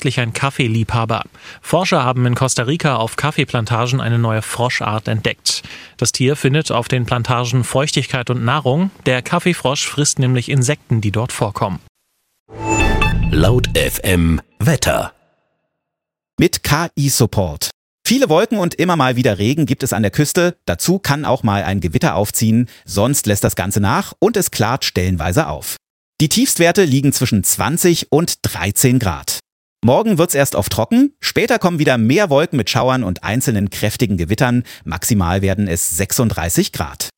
kürzlich ein Kaffeeliebhaber. Forscher haben in Costa Rica auf Kaffeeplantagen eine neue Froschart entdeckt. Das Tier findet auf den Plantagen Feuchtigkeit und Nahrung. Der Kaffeefrosch frisst nämlich Insekten, die dort vorkommen. Laut FM Wetter. Mit KI-Support. Viele Wolken und immer mal wieder Regen gibt es an der Küste. Dazu kann auch mal ein Gewitter aufziehen. Sonst lässt das Ganze nach und es klart stellenweise auf. Die Tiefstwerte liegen zwischen 20 und 13 Grad. Morgen wird's erst oft trocken. Später kommen wieder mehr Wolken mit Schauern und einzelnen kräftigen Gewittern. Maximal werden es 36 Grad.